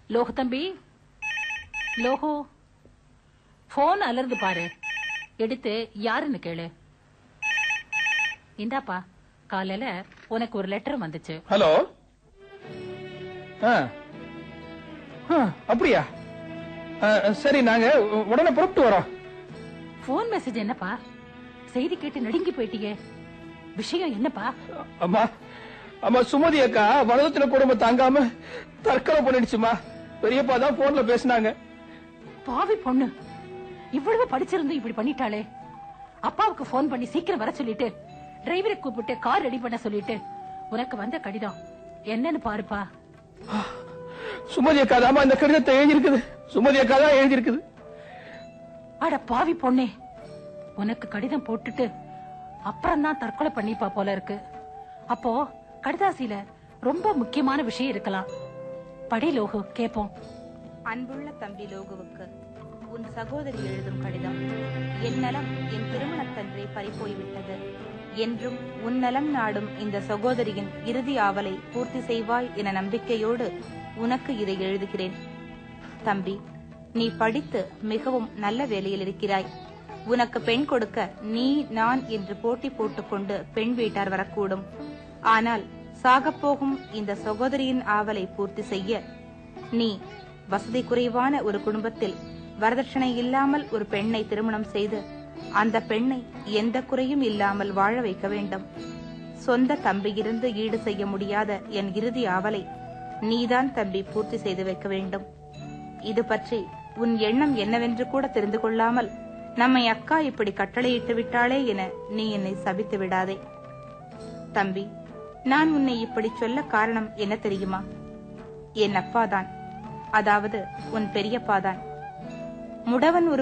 லோகு தம்பி, லோகு, போன் அலர்ந்து பாரு, எடுத்து யாருன்னு கேளு. இந்தாப்பா, காலையில உனக்கு ஒரு லெட்டர் வந்துச்சு. ஹலோ. அப்படியா? சரி, நாங்க உடனே புறப்பட்டு வரோம். போன் மெசேஜ் என்னப்பா? செய்தி கேட்டு நடுங்கி போயிட்டீங்க. விஷயம் என்னப்பா? அம்மா, அம்மா சுமதி அக்கா வரதத்தின குடும்பம் தாங்காம தற்கொலை பண்ணிடுச்சுமா. பெரியப்பா தான் போன்ல பேசினாங்க. பாவி பொண்ணு, இவ்வளவு படிச்சிருந்து இப்படி பண்ணிட்டாளே. அப்பாவுக்கு போன் பண்ணி சீக்கிரம் வர சொல்லிட்டு, டிரைவரை கூப்பிட்டு கார் ரெடி பண்ண சொல்லிட்டு, உனக்கு வந்த கடிதம் என்னன்னு பாருப்பா. சுமதி அக்கா தான் இந்த கடிதத்தை எழுதியிருக்குது. சுமதி அக்கா தான் எழுதியிருக்குது. அட பாவி பொண்ணே, உனக்கு கடிதம் போட்டுட்டு அப்புறம் தான் தற்கொலை பண்ணிப்பா போல இருக்கு. அப்போ கடிதாசியில ரொம்ப முக்கியமான விஷயம் இருக்கலாம். படி லோகு, கேப்போம். அன்புள்ள தம்பி லோகுவுக்கு உன் சகோதரி எழுதும் கடிதம். என் நலம் என் திருமணத்தன்றே பறிப்போய்விட்டது. என்றும் உன் நலம் நாடும் இந்த சகோதரியின் இறுதி ஆவலை பூர்த்தி செய்வாய் என நம்பிக்கையோடு உனக்கு இதை எழுதுகிறேன். தம்பி, நீ படித்து மிகவும் நல்ல வேலையில் இருக்கிறாய். உனக்கு பெண் கொடுக்க நீ நான் என்று போட்டி போட்டுக்கொண்டு பெண் வீட்டார் வரக்கூடும். ஆனால் சாகப்போகும் இந்த சகோதரியின் ஆவலை பூர்த்தி செய்ய நீ வசதி குறைவான ஒரு குடும்பத்தில் வரதட்சணை இல்லாமல் ஒரு பெண்ணை திருமணம் செய்து அந்த பெண்ணை எந்த குறையும் இல்லாமல் வாழ வைக்க வேண்டும். சொந்த தம்பியிருந்து ஈடு செய்ய முடியாத என் இறுதி ஆவலை நீதான் தம்பி பூர்த்தி செய்து வைக்க வேண்டும். இது பற்றி உன் எண்ணம் என்னவென்று கூட தெரிந்து கொள்ளாமல் நம்மை அக்கா இப்படி கட்டளையிட்டு விட்டாளே என நீ என்னை சபித்து விடாதே. தம்பி, நான் உன்னை இப்படி சொல்ல காரணம் என்ன தெரியுமா? என் அப்பாதான், அதாவது உன் பெரியப்பாதான். முடவன் ஒரு